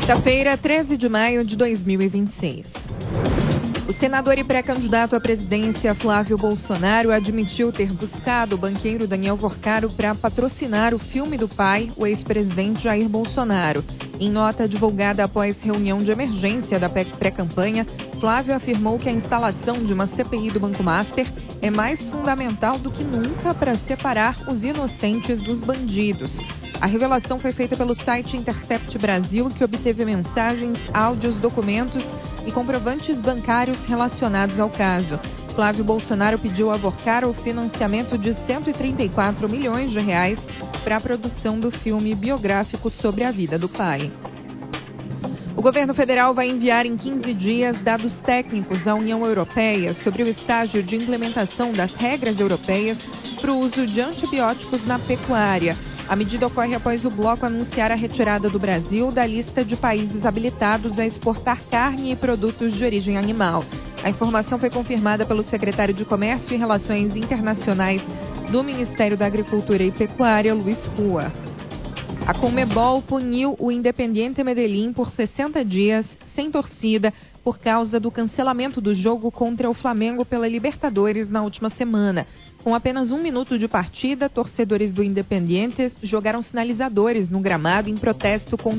Quinta-feira, 13 de maio de 2026. O senador e pré-candidato à presidência Flávio Bolsonaro admitiu ter buscado o banqueiro Daniel Vorcaro para patrocinar o filme do pai, o ex-presidente Jair Bolsonaro. Em nota divulgada após reunião de emergência da pré-campanha, Flávio afirmou que a instalação de uma CPI do Banco Master é mais fundamental do que nunca para separar os inocentes dos bandidos. A revelação foi feita pelo site Intercept Brasil, que obteve mensagens, áudios, documentos e comprovantes bancários relacionados ao caso. Flávio Bolsonaro pediu a Vorcaro o financiamento de R$134 milhões para a produção do filme biográfico sobre a vida do pai. O governo federal vai enviar em 15 dias dados técnicos à União Europeia sobre o estágio de implementação das regras europeias para o uso de antibióticos na pecuária. A medida ocorre após o bloco anunciar a retirada do Brasil da lista de países habilitados a exportar carne e produtos de origem animal. A informação foi confirmada pelo secretário de Comércio e Relações Internacionais do Ministério da Agricultura e Pecuária, Luiz Fua. A Conmebol puniu o Independiente Medellín por 60 dias sem torcida por causa do cancelamento do jogo contra o Flamengo pela Libertadores na última semana. Com apenas 1 minuto de partida, torcedores do Independiente jogaram sinalizadores no gramado em protesto contra